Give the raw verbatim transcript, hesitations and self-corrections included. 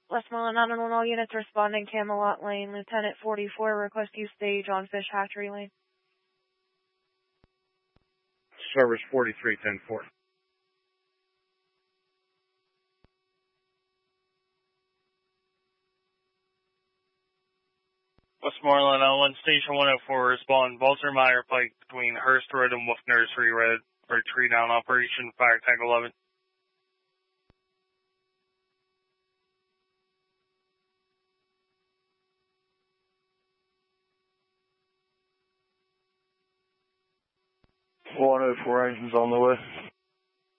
Westmoreland nine one one, all units responding Camelot Lane. Lieutenant forty-four, request you stage on Fish Hatchery Lane. Service forty-three ten four. Westmoreland nine one one, Station one oh four, respond Balzer Meyer Pike between Hurst Road and Wolf Nursery Road for tree down operation, fire tag eleven. one oh four engines on the way.